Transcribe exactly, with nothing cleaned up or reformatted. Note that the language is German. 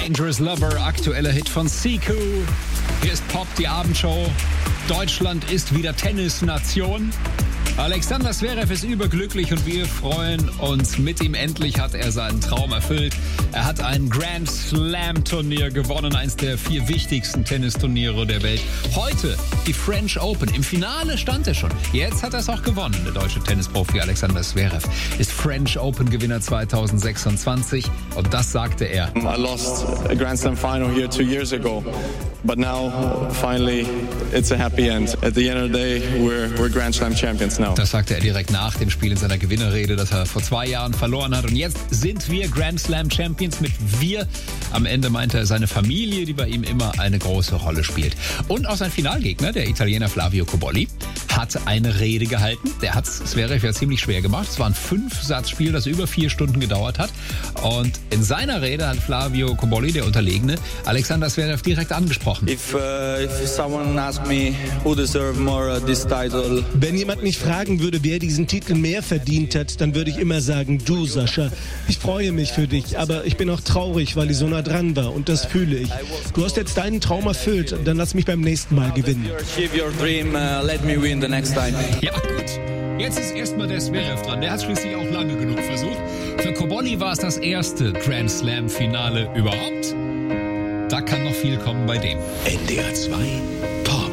Dangerous Lover, aktueller Hit von Siku. Hier ist Pop, die Abendshow. Deutschland ist wieder Tennisnation. Alexander Zverev ist überglücklich und wir freuen uns mit ihm. Endlich hat er seinen Traum erfüllt. Er hat ein Grand Slam Turnier gewonnen, eines der vier wichtigsten Tennisturniere der Welt. Heute die French Open. Im Finale stand er schon. Jetzt hat er es auch gewonnen. Der deutsche Tennisprofi Alexander Zverev ist French Open Gewinner zwanzig sechsundzwanzig und das sagte er. I lost a Grand Slam final here two years ago. But now, finally, it's a happy end. At the end of the day, we're, we're Grand Slam champions now. Das sagte er direkt nach dem Spiel in seiner Gewinnerrede, das er vor zwei Jahren verloren hat. Und jetzt sind wir Grand Slam Champions mit wir. Am Ende meinte er seine Familie, die bei ihm immer eine große Rolle spielt. Und auch sein Finalgegner, der Italiener Flavio Cobolli, hat eine Rede gehalten. Der hat Zverev ja ziemlich schwer gemacht. Es war ein Fünf-Satz-Spiel, das über vier Stunden gedauert hat. Und in seiner Rede hat Flavio Cobolli, der Unterlegene, Alexander Zverev direkt angesprochen. If, uh, if someone asked me who deserve more uh, this title. Wenn jemand mich fragen würde, wer diesen Titel mehr verdient hat, dann würde ich immer sagen, du, Sascha. Ich freue mich für dich, aber ich bin auch traurig, weil ich so nah dran war und das fühle ich. Du hast jetzt deinen Traum erfüllt, dann lass mich beim nächsten Mal gewinnen. Ja, gut. Jetzt ist erstmal der Zverev dran. Der hat schließlich auch lange genug versucht. Für Cobolli war es das erste Grand Slam Finale überhaupt. Da kann noch viel kommen bei dem. N D R zwei